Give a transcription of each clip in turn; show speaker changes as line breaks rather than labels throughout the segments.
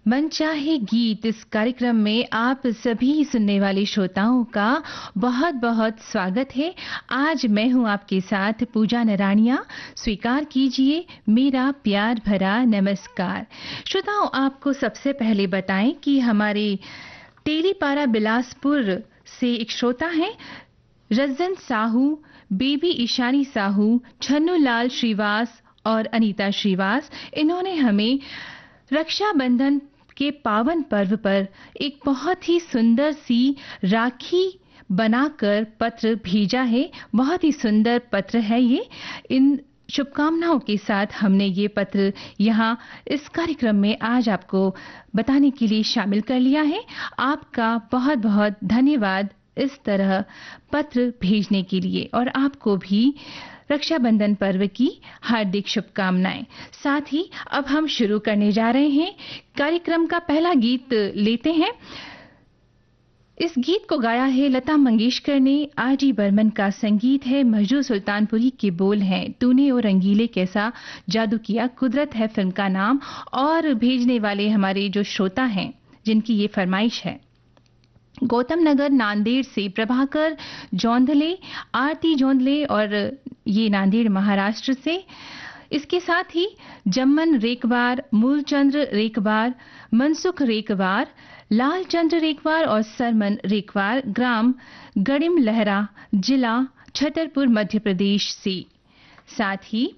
मनचाहे गीत इस कार्यक्रम में आप सभी सुनने वाले श्रोताओं का बहुत बहुत स्वागत है। आज मैं हूं आपके साथ पूजा नराणिया। स्वीकार कीजिए मेरा प्यार भरा नमस्कार। श्रोताओं, आपको सबसे पहले बताएं कि हमारे टेलीपारा बिलासपुर से एक श्रोता हैं रज्जन साहू, बेबी ईशानी साहू, छन्नू लाल श्रीवास और अनीता श्रीवास। इन्होंने हमें रक्षाबंधन के पावन पर्व पर एक बहुत ही सुंदर सी राखी बनाकर पत्र भेजा है। बहुत ही सुंदर पत्र है ये। इन शुभकामनाओं के साथ हमने ये पत्र यहाँ इस कार्यक्रम में आज आपको बताने के लिए शामिल कर लिया है। आपका बहुत बहुत धन्यवाद इस तरह पत्र भेजने के लिए, और आपको भी रक्षाबंधन पर्व की हार्दिक शुभकामनाएं। साथ ही अब हम शुरू करने जा रहे हैं। कार्यक्रम का पहला गीत लेते हैं। इस गीत को गाया है लता मंगेशकर ने। आर.डी. बर्मन का संगीत है, महजूर सुल्तानपुरी के बोल हैं। तूने और रंगीले कैसा जादू किया, कुदरत है फिल्म का नाम। और भेजने वाले हमारे जो श्रोता हैं जिनकी ये फरमाइश है, गौतम नगर नांदेड़ से प्रभाकर जोंधले, आरती जोंधले, और ये नांदेड़ महाराष्ट्र से। इसके साथ ही जम्मन रेकवार, मूलचंद्र रेकवार, मनसुख रेकवार, लालचंद्र रेकवार और सरमन रेकवार, ग्राम गड़िम लहरा, जिला छतरपुर, मध्य प्रदेश से। साथ ही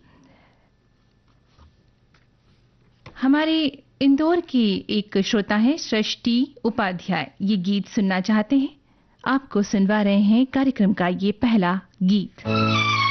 हमारे इंदौर की एक श्रोता है सृष्टि उपाध्याय, ये गीत सुनना चाहते हैं। आपको सुनवा रहे हैं कार्यक्रम का ये पहला गीत।